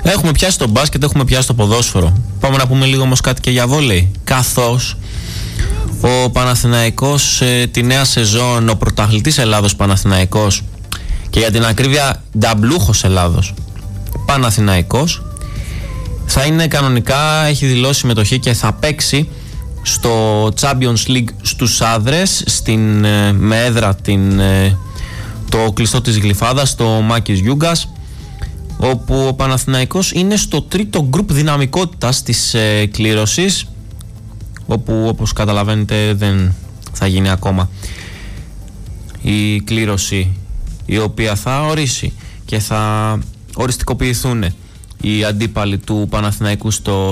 Έχουμε πιάσει το μπάσκετ, έχουμε πιάσει το ποδόσφαιρο. Πάμε να πούμε λίγο όμως κάτι και για βόλεϊ. Καθώς ο Παναθηναϊκός τη νέα σεζόν, ο πρωταθλητής Ελλάδος Παναθηναϊκός, και για την ακρίβεια νταμπλούχος Ελλάδος Παναθηναϊκός, θα είναι κανονικά, έχει δηλώσει συμμετοχή και θα παίξει στο Champions League στους άνδρες, με έδρα το κλειστό της Γλυφάδας, το Μάκης Γιούγκας, όπου ο Παναθηναϊκός είναι στο τρίτο γκρουπ δυναμικότητας της κλήρωσης, όπου όπως καταλαβαίνετε δεν θα γίνει ακόμα η κλήρωση η οποία θα ορίσει και θα οριστικοποιηθούν οι αντίπαλοι του Παναθηναϊκού στο